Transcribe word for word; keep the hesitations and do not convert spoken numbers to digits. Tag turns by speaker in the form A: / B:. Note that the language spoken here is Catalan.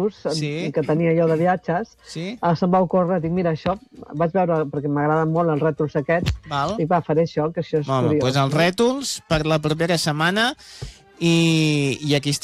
A: rètols
B: Sí.
A: que tenia jo de viatges,
B: Sí.
A: eh, se'm va ocórrer, dic, mira, això, vaig veure, perquè m'agraden molt els rètols aquests,
B: Val.
A: dic, va, faré això, que això és
B: Home,
A: curiós.
B: doncs els
A: no?
B: rètols per la propera setmana i, i aquí està